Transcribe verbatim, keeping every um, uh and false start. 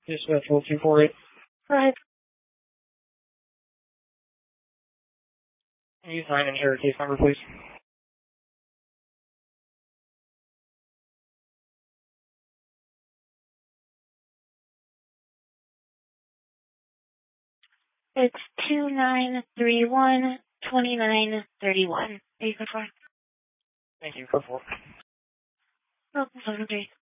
Dispatch one two four eight. Right. Can you sign and share a case number, please? It's two nine three one twenty nine thirty one. Are you good for? Thank you. Go for it. Oh, seven three.